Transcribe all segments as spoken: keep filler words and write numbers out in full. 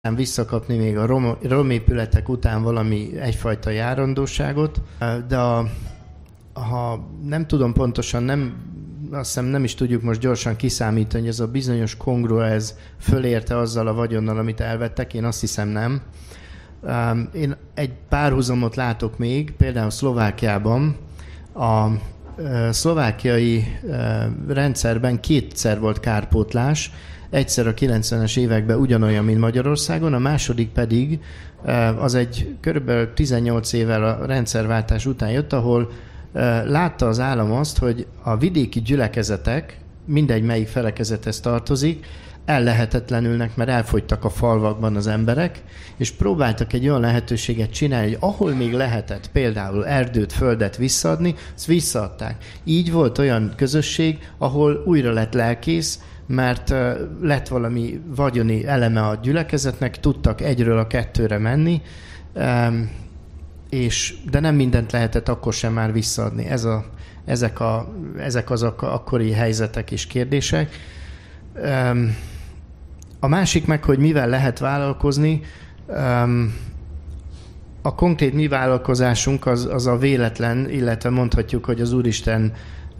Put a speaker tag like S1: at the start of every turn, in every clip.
S1: visszakapni még a rom, romépületek után valami egyfajta járandóságot, de a, ha nem tudom pontosan, nem, azt hiszem nem is tudjuk most gyorsan kiszámítani, hogy ez a bizonyos kongrua, ez fölérte azzal a vagyonnal, amit elvettek, én azt hiszem nem. Én egy párhuzamot látok még, például Szlovákiában. A szlovákiai rendszerben kétszer volt kárpótlás, egyszer a kilencvenes években ugyanolyan, mint Magyarországon, a második pedig az egy körülbelül tizennyolc évvel a rendszerváltás után jött, ahol látta az állam azt, hogy a vidéki gyülekezetek, mindegy melyik felekezethez tartozik, ellehetetlenülnek, mert elfogytak a falvakban az emberek, és próbáltak egy olyan lehetőséget csinálni, hogy ahol még lehetett például erdőt, földet visszaadni, azt visszaadták. Így volt olyan közösség, ahol újra lett lelkész, mert lett valami vagyoni eleme a gyülekezetnek, tudtak egyről a kettőre menni, és, de nem mindent lehetett akkor sem már visszaadni. Ez a, ezek, a, ezek azok akkori helyzetek és kérdések. A másik meg, hogy mivel lehet vállalkozni, a konkrét mi vállalkozásunk az, az a véletlen, illetve mondhatjuk, hogy az Úristen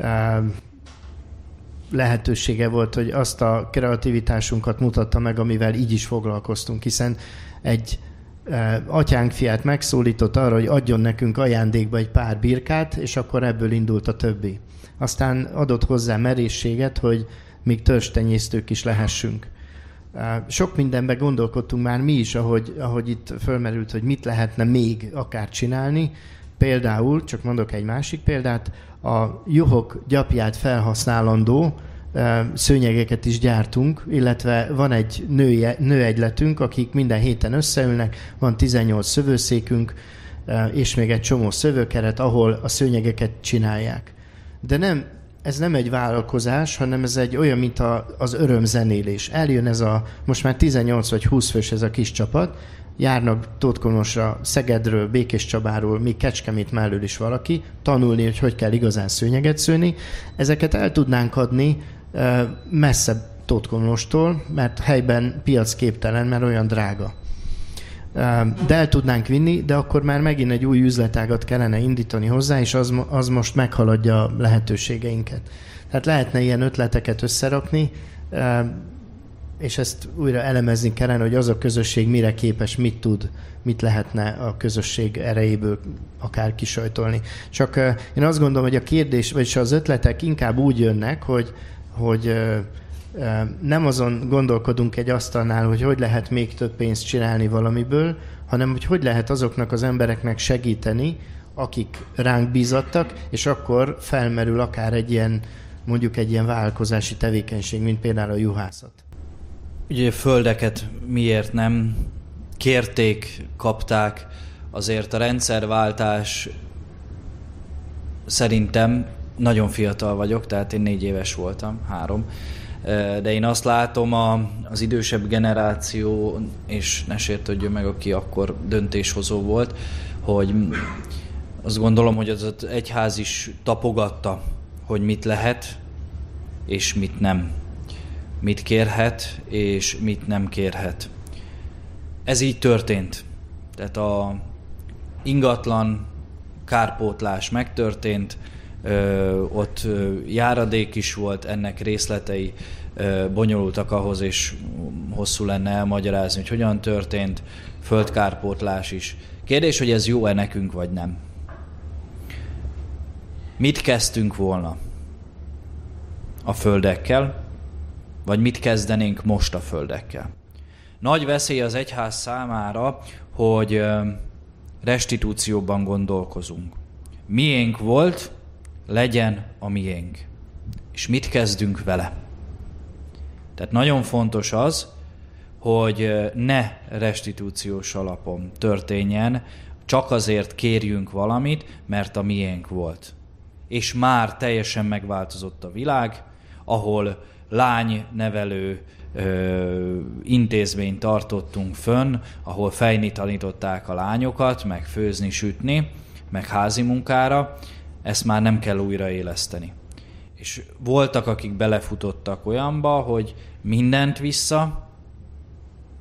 S1: lehetősége volt, hogy azt a kreativitásunkat mutatta meg, amivel így is foglalkoztunk, hiszen egy atyánk fiát megszólított arra, hogy adjon nekünk ajándékba egy pár birkát, és akkor ebből indult a többi. Aztán adott hozzá merészséget, hogy még törzstenyésztők is lehessünk. Sok mindenben gondolkodtunk már mi is, ahogy, ahogy itt fölmerült, hogy mit lehetne még akár csinálni. Például, csak mondok egy másik példát, a juhok gyapját felhasználandó szőnyegeket is gyártunk, illetve van egy nője, nőegyletünk, akik minden héten összeülnek, van tizennyolc szövőszékünk, és még egy csomó szövőkeret, ahol a szőnyegeket csinálják. De nem, ez nem egy vállalkozás, hanem ez egy olyan, mint a, az örömzenélés. Eljön ez a, most már tizennyolc vagy húsz fős ez a kis csapat, járnak Tótkonosra, Szegedről, Békéscsabáról, még Kecskemét mellől is valaki, tanulni, hogy hogy kell igazán szőnyeget szőni. Ezeket el tudnánk adni messze Tótkonostól, mert helyben piacképtelen, mert olyan drága. De el tudnánk vinni, de akkor már megint egy új üzletágat kellene indítani hozzá, és az, az most meghaladja a lehetőségeinket. Tehát lehetne ilyen ötleteket összerakni, és ezt újra elemezni kellene, hogy az a közösség mire képes, mit tud, mit lehetne a közösség erejéből akár kisajtolni. Csak én azt gondolom, hogy a kérdés, vagyis az ötletek inkább úgy jönnek, hogy, hogy nem azon gondolkodunk egy asztalnál, hogy hogy lehet még több pénzt csinálni valamiből, hanem hogy hogy lehet azoknak az embereknek segíteni, akik ránk bízattak, és akkor felmerül akár egy ilyen, mondjuk egy ilyen vállalkozási tevékenység, mint például a juhászat.
S2: Ugye a földeket miért nem kérték, kapták, azért a rendszerváltás szerintem, nagyon fiatal vagyok, tehát én négy éves voltam, három, de én azt látom a, az idősebb generáció, és ne sértődjön meg, aki akkor döntéshozó volt, hogy azt gondolom, hogy az egyház is tapogatta, hogy mit lehet, és mit nem. Mit kérhet, és mit nem kérhet. Ez így történt. Tehát a ingatlan kárpótlás megtörtént, ö, ott ö, járadék is volt, ennek részletei ö, bonyolultak ahhoz, és hosszú lenne elmagyarázni, hogy hogyan történt, földkárpótlás is. Kérdés, hogy ez jó-e nekünk, vagy nem. Mit kezdtünk volna a földekkel, vagy mit kezdenénk most a földekkel? Nagy veszély az egyház számára, hogy restitúcióban gondolkozunk. Miénk volt, legyen a miénk. És mit kezdünk vele? Tehát nagyon fontos az, hogy ne restitúciós alapon történjen, csak azért kérjünk valamit, mert a miénk volt. És már teljesen megváltozott a világ, ahol lánynevelő ö, intézményt tartottunk fönn, ahol fejni tanították a lányokat, meg főzni, sütni, meg házi munkára. Ezt már nem kell újraéleszteni. És voltak, akik belefutottak olyanba, hogy mindent vissza,